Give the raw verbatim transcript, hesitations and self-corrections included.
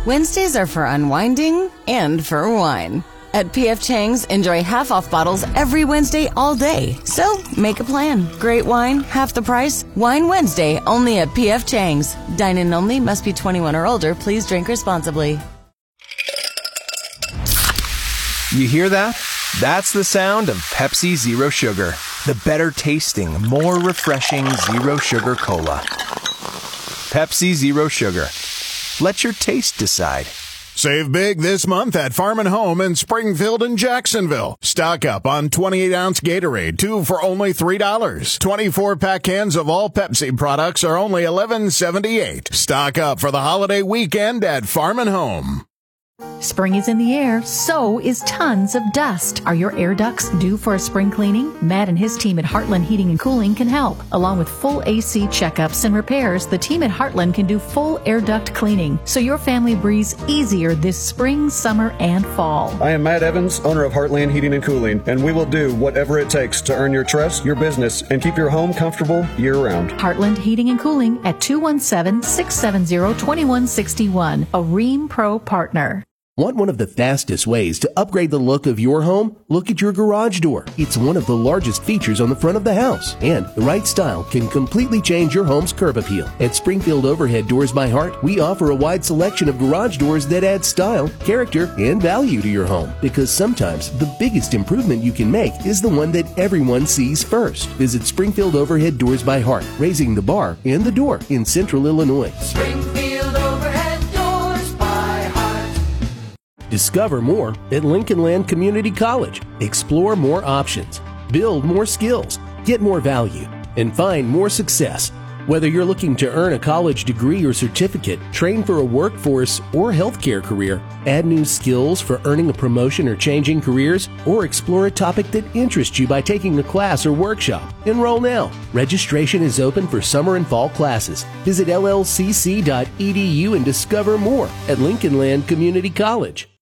Wednesdays are for unwinding and for wine. At P F Chang's, enjoy half-off bottles every Wednesday all day. So, make a plan. Great wine, half the price. Wine Wednesday, only at P F Chang's. Dine-in only, must be twenty-one or older. Please drink responsibly. You hear that? That's the sound of Pepsi Zero Sugar. The better tasting, more refreshing Zero Sugar Cola. Pepsi Zero Sugar. Let your taste decide. Save big this month at Farm and Home in Springfield and Jacksonville. Stock up on twenty-eight ounce Gatorade, two for only three dollars. twenty-four pack cans of all Pepsi products are only eleven seventy-eight. Stock up for the holiday weekend at Farm and Home. Spring is in the air, so is tons of dust. Are your air ducts due for a spring cleaning? Matt and his team at Heartland Heating and Cooling can help. Along with full A C checkups and repairs, the team at Heartland can do full air duct cleaning, so your family breathes easier this spring, summer, and fall. I am Matt Evans, owner of Heartland Heating and Cooling, and we will do whatever it takes to earn your trust, your business, and keep your home comfortable year-round. Heartland Heating and Cooling at two one seven, six seven zero, two one six one, a Rheem Pro partner. Want one of the fastest ways to upgrade the look of your home? Look at your garage door. It's one of the largest features on the front of the house, and the right style can completely change your home's curb appeal. At Springfield Overhead Doors by Heart, we offer a wide selection of garage doors that add style, character, and value to your home, because sometimes the biggest improvement you can make is the one that everyone sees first. Visit Springfield Overhead Doors by Heart, raising the bar and the door in Central Illinois. Springfield Overhead Doors by Heart. Discover more at Lincoln Land Community College. Explore more options, build more skills, get more value, and find more success. Whether you're looking to earn a college degree or certificate, train for a workforce or healthcare career, add new skills for earning a promotion or changing careers, or explore a topic that interests you by taking a class or workshop, enroll now. Registration is open for summer and fall classes. Visit L L C C dot E D U and discover more at Lincoln Land Community College.